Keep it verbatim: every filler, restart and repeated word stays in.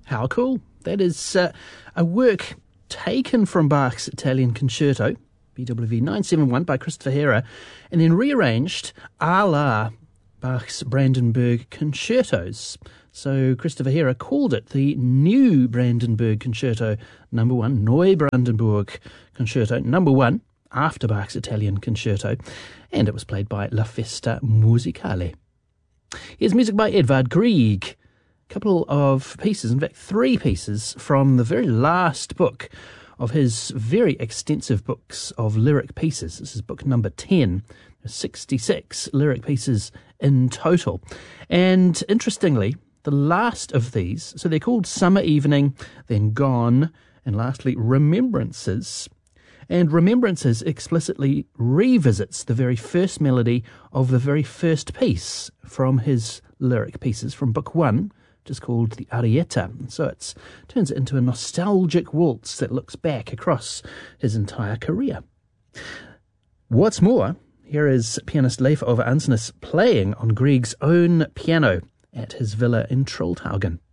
How cool. That is uh, a work taken from Bach's Italian Concerto, B W V nine seventy-one by Christopher Hera, and then rearranged a la Bach's Brandenburg Concertos. So Christopher Hera called it the New Brandenburg Concerto Number One, Neubrandenburg Concerto Number One, after Bach's Italian Concerto, and it was played by La Festa Musicale. Here's music by Edvard Grieg. A couple of pieces, in fact three pieces, from the very last book of his very extensive books of lyric pieces. This is book number ten. sixty-six lyric pieces in total. And interestingly, the last of these, so they're called Summer Evening, then Gone, and lastly Remembrances. And Remembrances explicitly revisits the very first melody of the very first piece from his lyric pieces from book one, which is called the Arietta. So it turns it into a nostalgic waltz that looks back across his entire career. What's more, here is pianist Leif Ove Andsnes playing on Grieg's own piano at his villa in Trollhaugen.